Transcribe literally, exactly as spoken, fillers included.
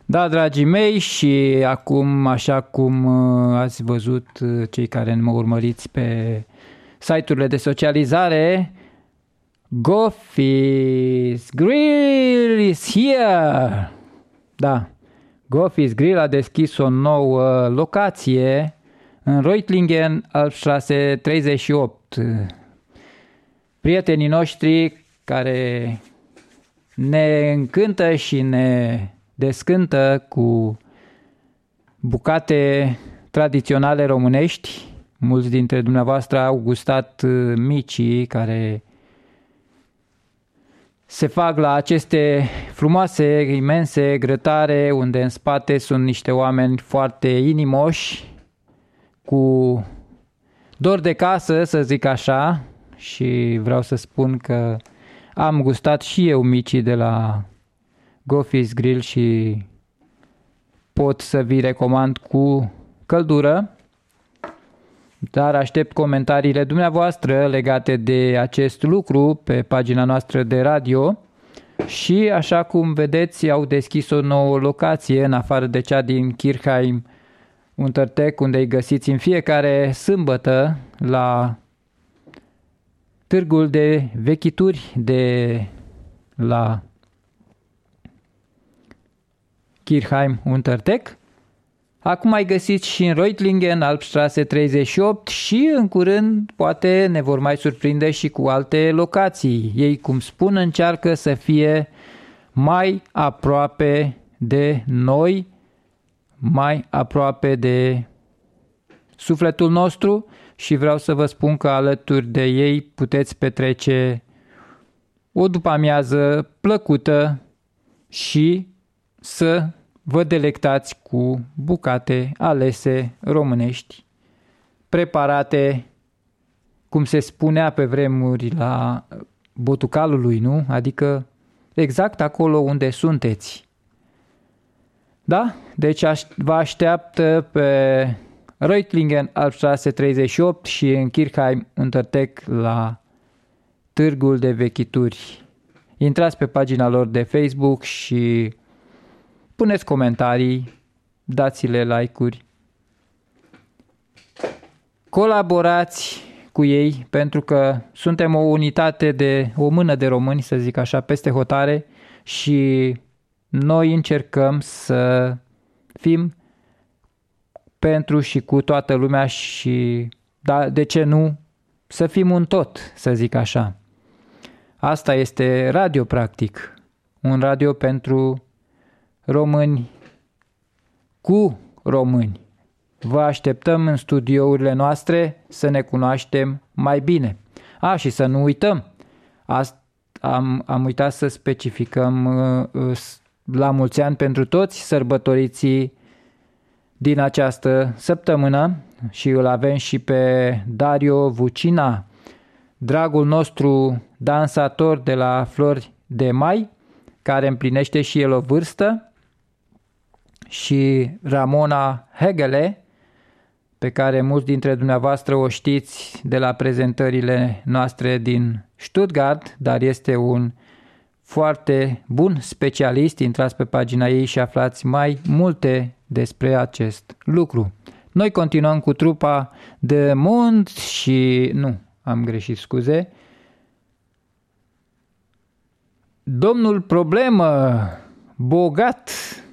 Da, dragii mei, și acum, așa cum ați văzut cei care mă urmăriți pe site-urile de socializare, Goffy's Grill is here! Da, Goffy's Grill a deschis o nouă locație în Reutlingen, Alpstraße treizeci și opt. Prietenii noștri care ne încântă și ne descântă cu bucate tradiționale românești. Mulți dintre dumneavoastră au gustat micii care se fac la aceste frumoase, imense grătare, unde în spate sunt niște oameni foarte inimoși, cu dor de casă, să zic așa, și vreau să spun că am gustat și eu micii de la Goffy's Grill și pot să vi recomand cu căldură, dar aștept comentariile dumneavoastră legate de acest lucru pe pagina noastră de radio. Și așa cum vedeți, au deschis o nouă locație în afară de cea din Kirchheim Untertech, unde îi găsiți în fiecare sâmbătă la târgul de vechituri de la Kirchheim Untertech. Acum ai găsit și în Reutlingen, Alpstraße treizeci și opt, și în curând poate ne vor mai surprinde și cu alte locații. Ei, cum spun, încearcă să fie mai aproape de noi, mai aproape de sufletul nostru, și vreau să vă spun că alături de ei puteți petrece o după-amiază plăcută și să vă delectați cu bucate alese românești, preparate, cum se spunea pe vremuri, la Botucalului, nu? Adică exact acolo unde sunteți. Da? Deci vă așteaptă pe Reutlingen, Alpstraße treizeci și opt și în Kirchheim Untertech la târgul de vechituri. Intrați pe pagina lor de Facebook și puneți comentarii, dați-le like-uri, colaborați cu ei, pentru că suntem o unitate de o mână de români, să zic așa, peste hotare, și noi încercăm să fim pentru și cu toată lumea și, da, de ce nu, să fim un tot, să zic așa. Asta este radio, practic, un radio pentru români cu români. Vă așteptăm în studiourile noastre să ne cunoaștem mai bine. A, și să nu uităm, am, am uitat să specificăm uh, la mulți ani pentru toți sărbătoriții din această săptămână, și îl avem și pe Dario Vucina, dragul nostru dansator de la Flori de Mai, care împlinește și el o vârstă, și Ramona Hegele, pe care mulți dintre dumneavoastră o știți de la prezentările noastre din Stuttgart, dar este un foarte bun specialist. Intrați pe pagina ei și aflați mai multe despre acest lucru. Noi continuăm cu trupa de Mund și... nu, am greșit, scuze. Domnul Problemă, bogat,